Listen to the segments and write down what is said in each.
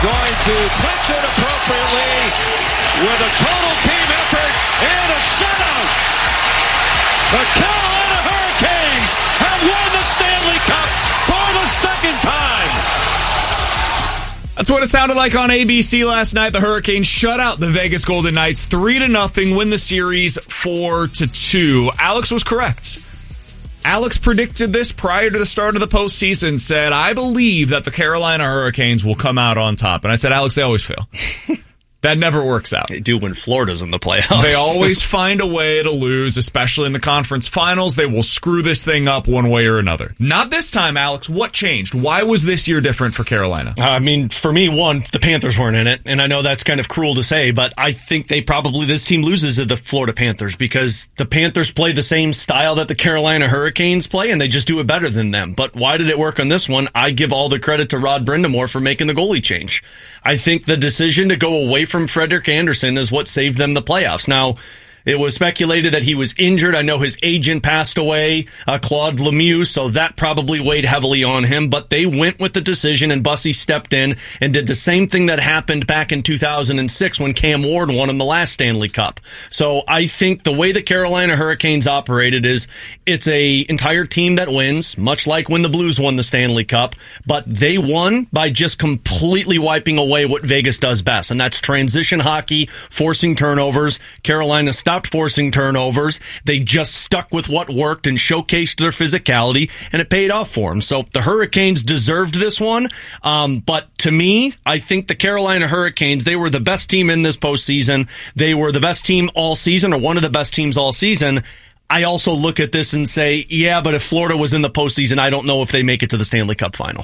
going to clinch it appropriately with a total team effort and a shutout. The Carolina Hurricanes have won the Stanley Cup for the second time. That's what it sounded like on ABC last night. The Hurricanes shut out the Vegas Golden Knights 3-0, win the series 4-2. Alex was correct. Alex predicted this prior to the start of the postseason, said, I believe that the Carolina Hurricanes will come out on top. And I said, Alex, they always fail. That never works out. They do when Florida's in the playoffs. They always find a way to lose, especially in the conference finals. They will screw this thing up one way or another. Not this time, Alex. What changed? Why was this year different for Carolina? I mean, for me, one, the Panthers weren't in it, and I know that's kind of cruel to say, but I think this team loses to the Florida Panthers because the Panthers play the same style that the Carolina Hurricanes play, and they just do it better than them. But why did it work on this one? I give all the credit to Rod Brind'Amour for making the goalie change. I think the decision to go away from Frederik Andersen is what saved them the playoffs. Now, it was speculated that he was injured. I know his agent passed away, Claude Lemieux, so that probably weighed heavily on him. But they went with the decision, and Bussy stepped in and did the same thing that happened back in 2006 when Cam Ward won in the last Stanley Cup. So I think the way the Carolina Hurricanes operated is it's a entire team that wins, much like when the Blues won the Stanley Cup. But they won by just completely wiping away what Vegas does best, and that's transition hockey, forcing turnovers. Carolina stopped forcing turnovers. They just stuck with what worked and showcased their physicality, and it paid off for them. So the Hurricanes deserved this one. But to me, I think the Carolina Hurricanes, they were the best team in this postseason. They were the best team all season, or one of the best teams all season. I also look at this and say, yeah, but if Florida was in the postseason, I don't know if they make it to the Stanley Cup final.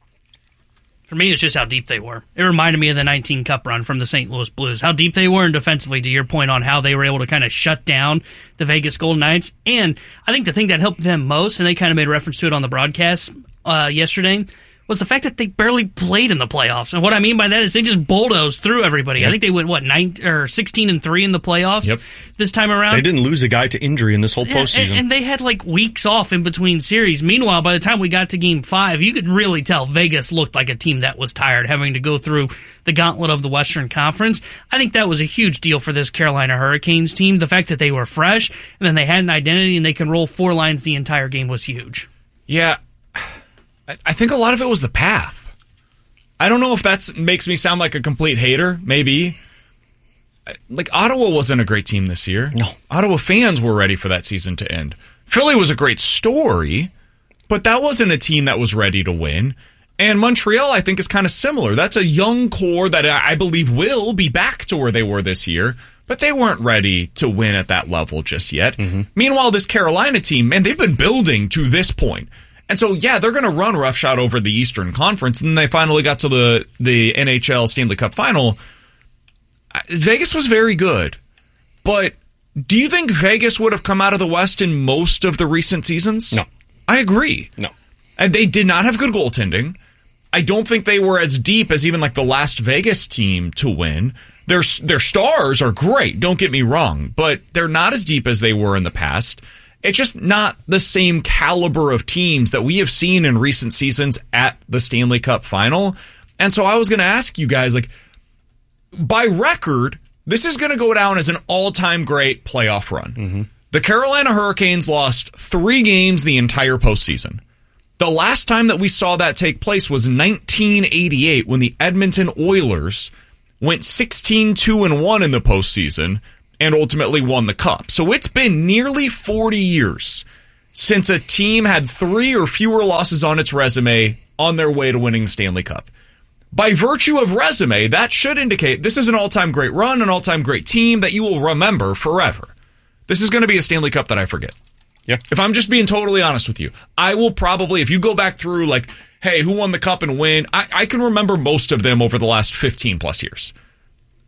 For me, it's just how deep they were. It reminded me of the 19 Cup run from the St. Louis Blues. How deep they were, and defensively, to your point on how they were able to kind of shut down the Vegas Golden Knights. And I think the thing that helped them most, and they kind of made reference to it on the broadcast yesterday, was the fact that they barely played in the playoffs. And what I mean by that is they just bulldozed through everybody. Yep. I think they went, 16-3 in the playoffs this time around. They didn't lose a guy to injury in this whole postseason. And they had weeks off in between series. Meanwhile, by the time we got to Game 5, you could really tell Vegas looked like a team that was tired, having to go through the gauntlet of the Western Conference. I think that was a huge deal for this Carolina Hurricanes team. The fact that they were fresh, and then they had an identity, and they can roll 4 lines the entire game was huge. Yeah. I think a lot of it was the path. I don't know if that makes me sound like a complete hater. Maybe. Ottawa wasn't a great team this year. No. Ottawa fans were ready for that season to end. Philly was a great story, but that wasn't a team that was ready to win. And Montreal, I think, is kind of similar. That's a young core that I believe will be back to where they were this year, but they weren't ready to win at that level just yet. Mm-hmm. Meanwhile, this Carolina team, man, they've been building to this point. And so, yeah, they're going to run roughshod over the Eastern Conference, and then they finally got to the NHL Stanley Cup final. Vegas was very good, but do you think Vegas would have come out of the West in most of the recent seasons? No. I agree. No. And they did not have good goaltending. I don't think they were as deep as even the last Vegas team to win. Their stars are great, don't get me wrong, but they're not as deep as they were in the past. It's just not the same caliber of teams that we have seen in recent seasons at the Stanley Cup final. And so I was going to ask you guys, by record, this is going to go down as an all-time great playoff run. Mm-hmm. The Carolina Hurricanes lost 3 games the entire postseason. The last time that we saw that take place was 1988 when the Edmonton Oilers went 16-2-1 in the postseason and ultimately won the Cup. So it's been nearly 40 years since a team had 3 or fewer losses on its resume on their way to winning the Stanley Cup. By virtue of resume, that should indicate this is an all-time great run, an all-time great team that you will remember forever. This is going to be a Stanley Cup that I forget. Yeah. If I'm just being totally honest with you, I will probably, if you go back through, hey, who won the Cup and when, I can remember most of them over the last 15 plus years.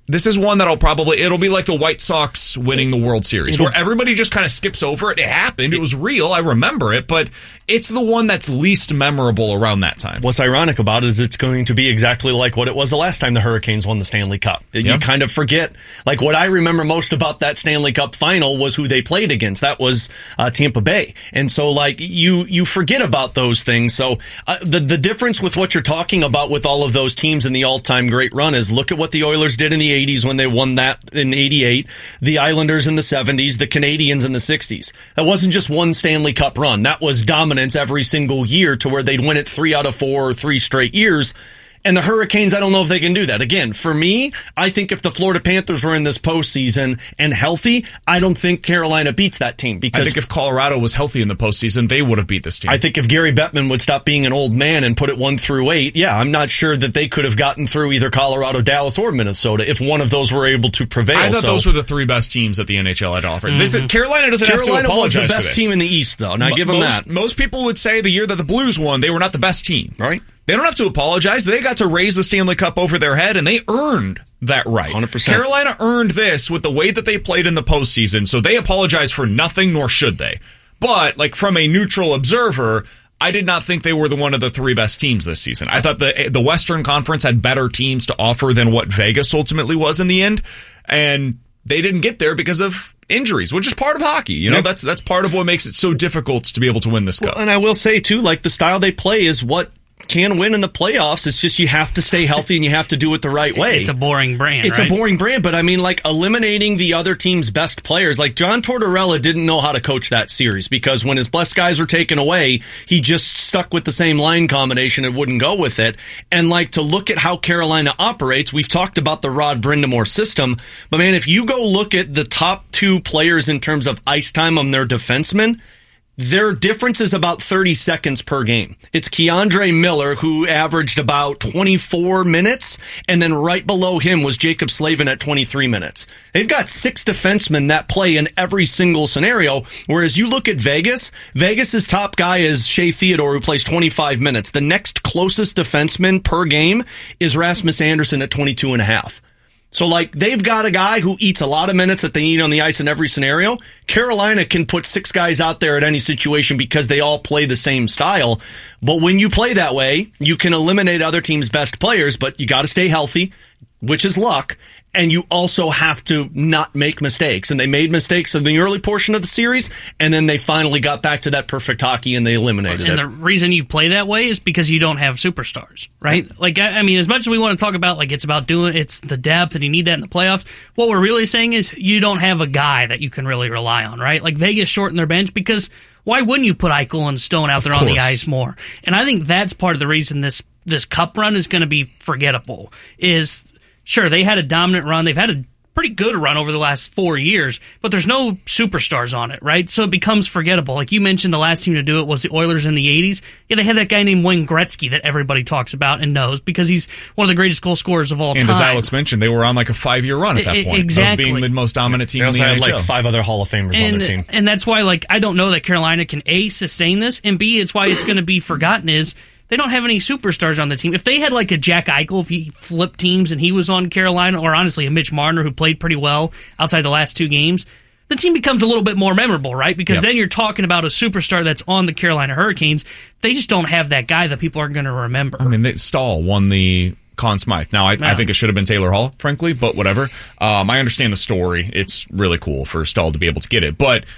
This is one that'll it'll be like the White Sox winning the World Series, where everybody just kind of skips over it. It happened. It was real. I remember it, but it's the one that's least memorable around that time. What's ironic about it is it's going to be exactly like what it was the last time the Hurricanes won the Stanley Cup. You kind of forget. Like, what I remember most about that Stanley Cup final was who they played against. That was Tampa Bay. And so, like, you forget about those things. So the difference with what you're talking about with all of those teams in the all-time great run is look at what the Oilers did in the 80s when they won that in 88, the Islanders in the 70s, the Canadians in the 60s. That wasn't just one Stanley Cup run. That was dominance every single year to where they'd win it 3 out of 4 or 3 straight years. And the Hurricanes, I don't know if they can do that. Again, for me, I think if the Florida Panthers were in this postseason and healthy, I don't think Carolina beats that team. Because I think if Colorado was healthy in the postseason, they would have beat this team. I think if Gary Bettman would stop being an old man and put it 1 through 8, I'm not sure that they could have gotten through either Colorado, Dallas, or Minnesota if one of those were able to prevail. I thought those were the 3 best teams that the NHL had offered. Carolina doesn't have to apologize was the for best this. team in the East, though, and I give them that. Most people would say the year that the Blues won, they were not the best team. Right. They don't have to apologize. They got to raise the Stanley Cup over their head, and they earned that right. 100%. Carolina earned this with the way that they played in the postseason, so they apologize for nothing, nor should they. But, like, from a neutral observer, I did not think they were one of the 3 best teams this season. I thought the Western Conference had better teams to offer than what Vegas ultimately was in the end, and they didn't get there because of injuries, which is part of hockey. You know, that's part of what makes it so difficult to be able to win this cup. Well, and I will say, too, like, the style they play is what can win in the playoffs. It's just you have to stay healthy and you have to do it the right way. It's a boring brand, It's right? a boring brand, but I mean, like, eliminating the other team's best players. Like, John Tortorella didn't know how to coach that series because when his best guys were taken away, he just stuck with the same line combination and wouldn't go with it. And, like, to look at how Carolina operates, we've talked about the Rod Brindamore system, but man, if you go look at the top 2 players in terms of ice time on their defensemen, their difference is about 30 seconds per game. It's Keandre Miller, who averaged about 24 minutes, and then right below him was Jacob Slavin at 23 minutes. They've got 6 defensemen that play in every single scenario, whereas you look at Vegas's top guy is Shea Theodore, who plays 25 minutes. The next closest defenseman per game is Rasmus Anderson at 22 and a half. So, like, they've got a guy who eats a lot of minutes that they need on the ice in every scenario. Carolina can put 6 guys out there at any situation because they all play the same style. But when you play that way, you can eliminate other teams' best players, but you got to stay healthy, which is luck. And you also have to not make mistakes. And they made mistakes in the early portion of the series, and then they finally got back to that perfect hockey and they eliminated it. And the reason you play that way is because you don't have superstars, right? Like, I mean, as much as we want to talk about, like, it's the depth and you need that in the playoffs, what we're really saying is you don't have a guy that you can really rely on, right? Like, Vegas shortened their bench because why wouldn't you put Eichel and Stone out there on the ice more? And I think that's part of the reason this cup run is going to be forgettable is... Sure, they had a dominant run. They've had a pretty good run over the last 4 years, but there's no superstars on it, right? So it becomes forgettable. Like you mentioned, the last team to do it was the Oilers in the 80s. Yeah, they had that guy named Wayne Gretzky that everybody talks about and knows because he's one of the greatest goal scorers of all time. And as Alex mentioned, they were on like a 5-year run at that point exactly. of being the most dominant team in the had NHL. like 5 other Hall of Famers on their team. And that's why, like, I don't know that Carolina can, A, sustain this, and B, it's why it's going to be forgotten is they don't have any superstars on the team. If they had like a Jack Eichel, if he flipped teams and he was on Carolina, or honestly a Mitch Marner who played pretty well outside the last 2 games, the team becomes a little bit more memorable, right? Because then you're talking about a superstar that's on the Carolina Hurricanes. They just don't have that guy that people are going to remember. I mean, Stahl won the Conn Smythe. Now, I think it should have been Taylor Hall, frankly, but whatever. I understand the story. It's really cool for Stahl to be able to get it, but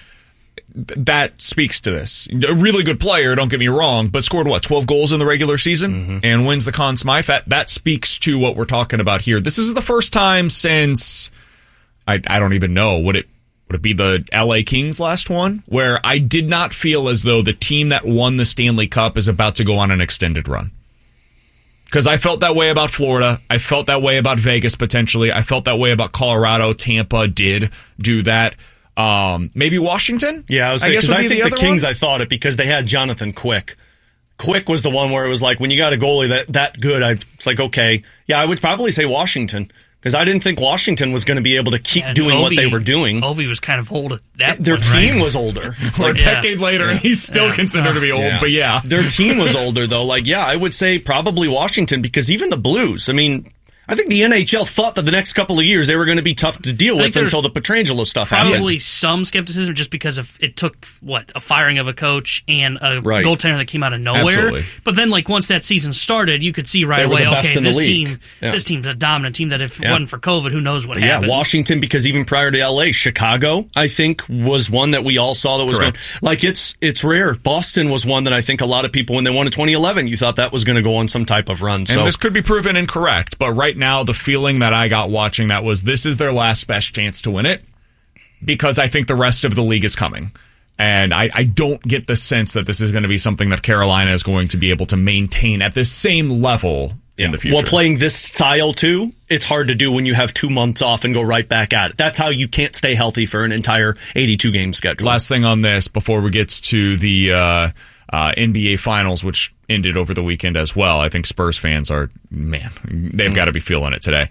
that speaks to this. A really good player, don't get me wrong, but scored 12 goals in the regular season and wins the Conn Smythe. That speaks to what we're talking about here. This is the first time since I don't even know, would it be the LA Kings last one, where I did not feel as though the team that won the Stanley Cup is about to go on an extended run. Because I felt that way about Florida. I felt that way about Vegas potentially. I felt that way about Colorado. Tampa did do that. Maybe Washington? Yeah, I think the Kings, I thought it because they had Jonathan Quick. Quick was the one where it was like, when you got a goalie that good, it's like, okay. Yeah, I would probably say Washington because I didn't think Washington was going to be able to keep doing what they were doing. Ovi was kind of old at that Their point, team right? was older. A decade later, and he's still considered to be old, but yeah. Their team was older, though. Like, yeah, I would say probably Washington because even the Blues, I mean, I think the NHL thought that the next couple of years they were going to be tough to deal with until the Pietrangelo stuff happened. Probably some skepticism just because it took, a firing of a coach and a goaltender that came out of nowhere. Absolutely. But then, once that season started, you could see right away, okay, this team's a dominant team that if it wasn't for COVID, who knows what happens. Yeah, Washington, because even prior to LA, Chicago, I think, was one that we all saw that was it's rare. Boston was one that I think a lot of people, when they won in 2011, you thought that was going to go on some type of run. And this could be proven incorrect, but right now the feeling that I got watching that was this is their last best chance to win it, because I think the rest of the league is coming. And I don't get the sense that this is going to be something that Carolina is going to be able to maintain at the same level in the future. Well, playing this style too, it's hard to do when you have 2 months off and go right back at it. That's how you can't stay healthy for an entire 82-game schedule. Last thing on this before we get to the NBA Finals, which ended over the weekend as well. I think Spurs fans are, they've got to be feeling it today.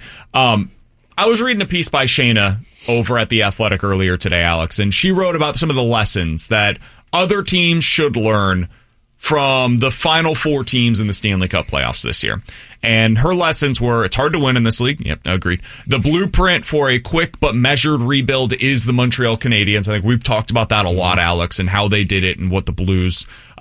I was reading a piece by Shayna over at The Athletic earlier today, Alex, and she wrote about some of the lessons that other teams should learn from the final 4 teams in the Stanley Cup playoffs this year. And her lessons were, it's hard to win in this league. Yep, agreed. The blueprint for a quick but measured rebuild is the Montreal Canadiens. I think we've talked about that a lot, Alex, and how they did it and what the Blues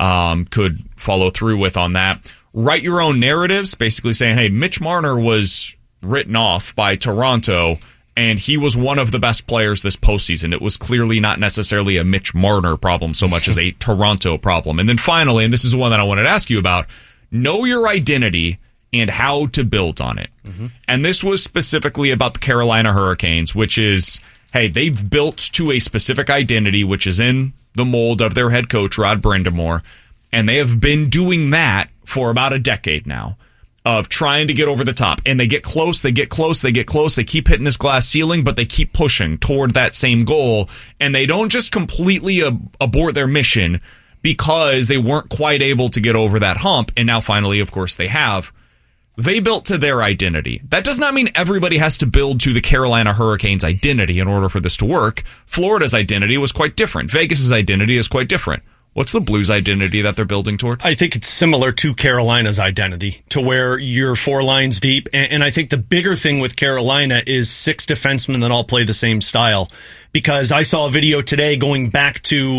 could follow through with on that. Write your own narratives, basically saying, hey, Mitch Marner was written off by Toronto, and he was one of the best players this postseason. It was clearly not necessarily a Mitch Marner problem so much as a Toronto problem. And then finally, and this is the one that I wanted to ask you about, know your identity and how to build on it. Mm-hmm. And this was specifically about the Carolina Hurricanes, which is, hey, they've built to a specific identity, which is in the mold of their head coach, Rod Brind'Amour, and they have been doing that for about a decade now, of trying to get over the top. And they get close, they get close, they get close. They keep hitting this glass ceiling, but they keep pushing toward that same goal. And they don't just completely abort their mission because they weren't quite able to get over that hump. And now finally, of course, they have. They built to their identity. That does not mean everybody has to build to the Carolina Hurricanes identity in order for this to work. Florida's identity was quite different. Vegas's identity is quite different. What's the Blues' identity that they're building toward? I think it's similar to Carolina's identity, to where you're 4 lines deep. And I think the bigger thing with Carolina is 6 defensemen that all play the same style. Because I saw a video today going back to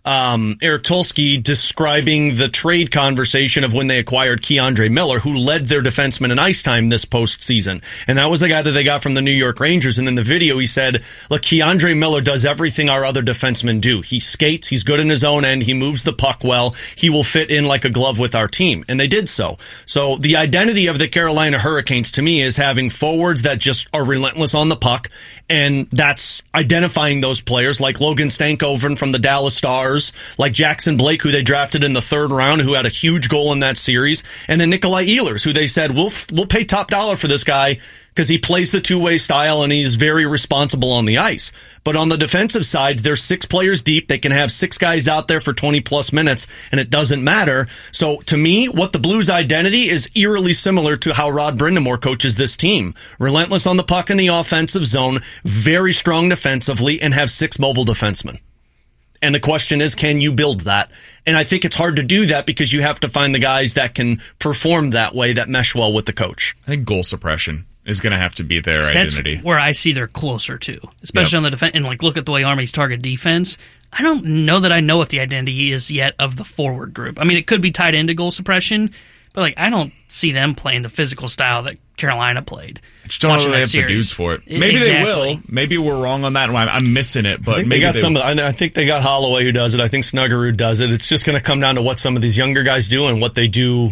Eric Tulsky describing the trade conversation of when they acquired Keandre Miller, who led their defenseman in ice time this postseason. And that was the guy that they got from the New York Rangers. And in the video, he said, look, Keandre Miller does everything our other defensemen do. He skates, he's good in his own end, he moves the puck well, he will fit in like a glove with our team. And they did so. So the identity of the Carolina Hurricanes to me is having forwards that just are relentless on the puck. And that's identifying those players like Logan Stankoven from the Dallas Stars, like Jackson Blake, who they drafted in the 3rd round, who had a huge goal in that series, and then Nikolai Ehlers, who they said, we'll pay top dollar for this guy because he plays the two-way style and he's very responsible on the ice. But on the defensive side, they're 6 players deep. They can have 6 guys out there for 20-plus minutes, and it doesn't matter. So to me, what the Blues' identity is eerily similar to how Rod Brind'Amour coaches this team. Relentless on the puck in the offensive zone, very strong defensively, and have 6 mobile defensemen. And the question is, can you build that? And I think it's hard to do that because you have to find the guys that can perform that way, that mesh well with the coach. I think goal suppression is going to have to be their identity. That's where I see they're closer to, especially on the defense. And look at the way Army's target defense. I don't know that I know what the identity is yet of the forward group. I mean, it could be tied into goal suppression, but I don't see them playing the physical style that Carolina played. I just don't know that they have the dudes for it. Maybe they will. Maybe we're wrong on that. I'm missing it, but maybe I think they got Holloway who does it. I think Snuggerud does it. It's just going to come down to what some of these younger guys do and what they do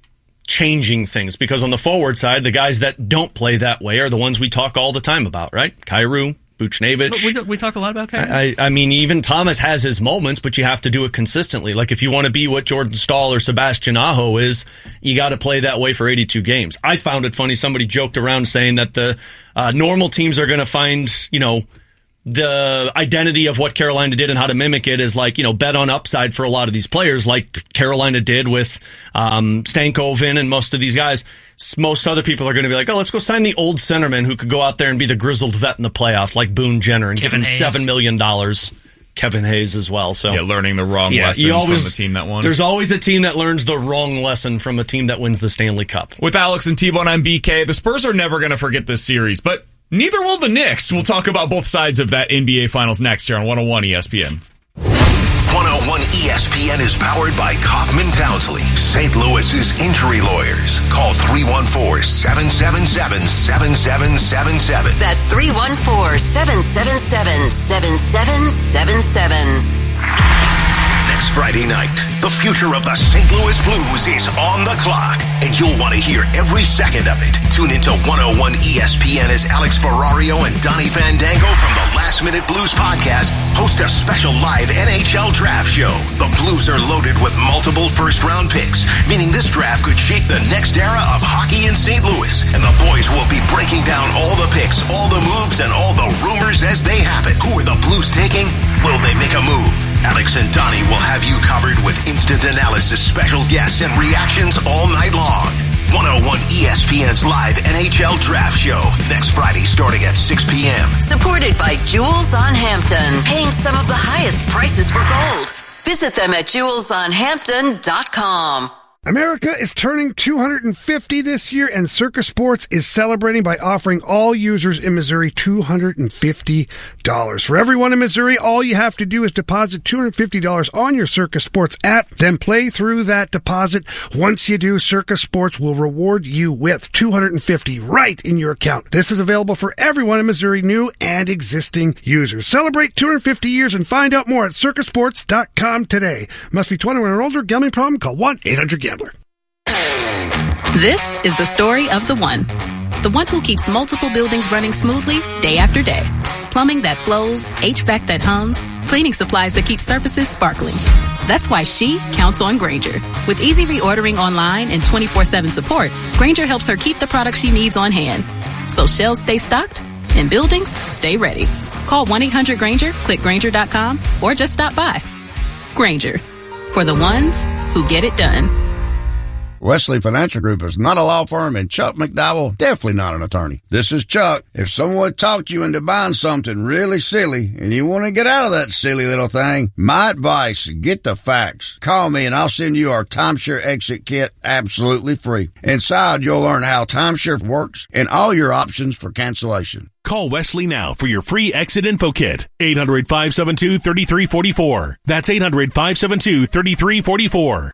changing things. Because on the forward side, the guys that don't play that way are the ones we talk all the time about, right? Kyrou, Buchnevich. We talk a lot about Kyrou. I mean, even Thomas has his moments, but you have to do it consistently. Like, if you want to be what Jordan Staal or Sebastian Aho is, you got to play that way for 82 games. I found it funny. Somebody joked around saying that the normal teams are going to find, the identity of what Carolina did and how to mimic it is bet on upside for a lot of these players, like Carolina did with Stankoven and most of these guys. Most other people are going to be like, let's go sign the old centerman who could go out there and be the grizzled vet in the playoffs, like Boone Jenner, and give him $7 million. Kevin Hayes as well. So yeah, learning the wrong lessons from the team that won. There's always a team that learns the wrong lesson from a team that wins the Stanley Cup. With Alex and T-Bone, I'm BK. The Spurs are never going to forget this series, but neither will the Knicks. We'll talk about both sides of that NBA Finals next year on 101 ESPN. 101 ESPN is powered by Kaufman Townsley, St. Louis's injury lawyers. Call 314-777-7777. That's 314-777-7777. Next Friday night, the future of the St. Louis Blues is on the clock, and you'll want to hear every second of it. Tune into 101 ESPN as Alex Ferrario and Donnie Fandango from the Last Minute Blues podcast host a special live NHL draft show. The Blues are loaded with multiple first-round picks, meaning this draft could shape the next era of hockey in St. Louis. And the boys will be breaking down all the picks, all the moves, and all the rumors as they happen. Who are the Blues taking? Will they make a move? Alex and Donnie will have you covered with instant analysis, special guests, and reactions all night long. 101 ESPN's live NHL draft show next Friday starting at 6 p.m. Supported by Jewels on Hampton, paying some of the highest prices for gold. Visit them at jewelsonhampton.com. America is turning 250 this year, and Circa Sports is celebrating by offering all users in Missouri $250. For everyone in Missouri, all you have to do is deposit $250 on your Circa Sports app, then play through that deposit. Once you do, Circa Sports will reward you with $250 right in your account. This is available for everyone in Missouri, new and existing users. Celebrate 250 years and find out more at circasports.com today. Must be 21 or older. Gambling problem? Call 1-800-GAMBLER. This is the story of the one who keeps multiple buildings running smoothly day after day. Plumbing that flows, HVAC that hums, cleaning supplies that keep surfaces sparkling. That's why she counts on Grainger. With easy reordering online and 24/7 support, Grainger helps her keep the products she needs on hand. So shelves stay stocked and buildings stay ready. Call 1-800-GRAINGER, click Grainger.com, or just stop by. Grainger, for the ones who get it done. Wesley Financial Group is not a law firm, and Chuck McDowell definitely not an attorney. This is Chuck. If someone talked you into buying something really silly and you want to get out of that silly little thing, my advice, get the facts. Call me and I'll send you our timeshare exit kit absolutely free. Inside, you'll learn how timeshare works and all your options for cancellation. Call Wesley now for your free exit info kit. 800-572-3344. That's 800-572-3344.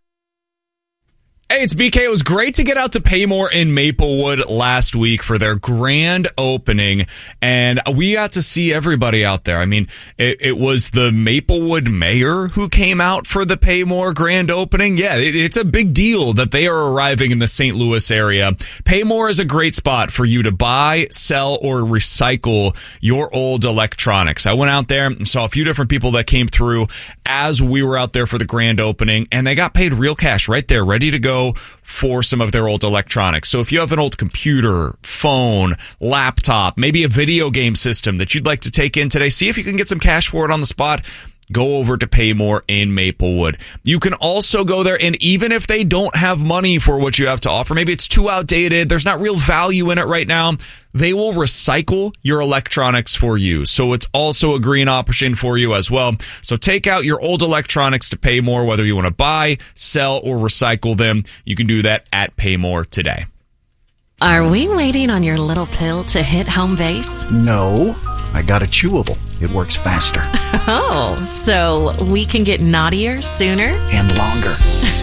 Hey, it's BK. It was great to get out to Paymore in Maplewood last week for their grand opening, and we got to see everybody out there. I mean, it was the Maplewood mayor who came out for the Paymore grand opening. Yeah, it's a big deal that they are arriving in the St. Louis area. Paymore is a great spot for you to buy, sell, or recycle your old electronics. I went out there and saw a few different people that came through as we were out there for the grand opening, and they got paid real cash right there, ready to go for some of their old electronics. So if you have an old computer, phone, laptop, maybe a video game system that you'd like to take in today, see if you can get some cash for it on the spot. Go over to Paymore in Maplewood. You can also go there, and even if they don't have money for what you have to offer, maybe it's too outdated, there's not real value in it right now, they will recycle your electronics for you. So it's also a green option for you as well. So take out your old electronics to Paymore, whether you want to buy, sell, or recycle them. You can do that at Paymore today. Are we waiting on your little pill to hit home base? No, I got a chewable. It works faster. Oh, so we can get naughtier sooner? And longer.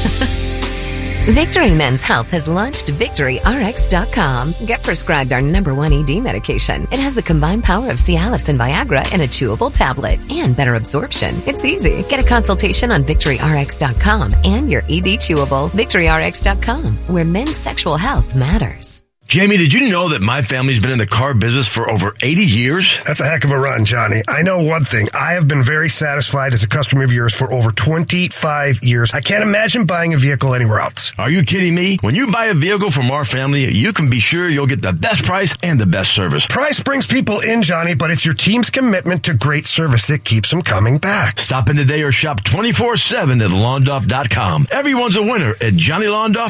Victory Men's Health has launched VictoryRx.com. Get prescribed our #1 ED medication. It has the combined power of Cialis and Viagra in a chewable tablet and better absorption. It's easy. Get a consultation on VictoryRx.com and your ED chewable. VictoryRx.com, where men's sexual health matters. Jamie, did you know that my family's been in the car business for over 80 years? That's a heck of a run, Johnny. I know one thing. I have been very satisfied as a customer of yours for over 25 years. I can't imagine buying a vehicle anywhere else. Are you kidding me? When you buy a vehicle from our family, you can be sure you'll get the best price and the best service. Price brings people in, Johnny, but it's your team's commitment to great service that keeps them coming back. Stop in today or shop 24/7 at Londoff.com. Everyone's a winner at Johnny Londoff.